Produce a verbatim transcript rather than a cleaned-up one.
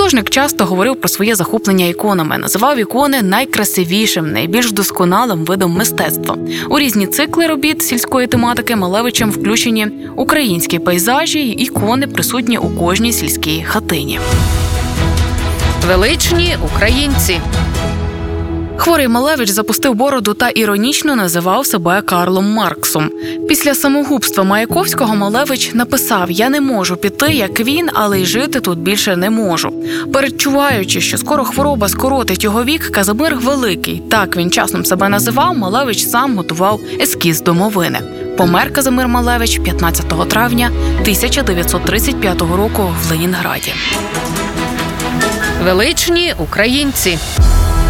Художник часто говорив про своє захоплення іконами, називав ікони найкрасивішим, найбільш досконалим видом мистецтва. У різні цикли робіт сільської тематики Малевичем включені українські пейзажі й ікони, присутні у кожній сільській хатині. Величні українці. Хворий Малевич запустив бороду та іронічно називав себе Карлом Марксом. Після самогубства Маяковського Малевич написав: «Я не можу піти, як він, але й жити тут більше не можу». Передчуваючи, що скоро хвороба скоротить його вік, Казимир Великий, так він часом себе називав, Малевич сам готував ескіз домовини. Помер Казимир Малевич п'ятнадцятого травня тисяча дев'ятсот тридцять п'ятого року в Ленінграді. Величні українці.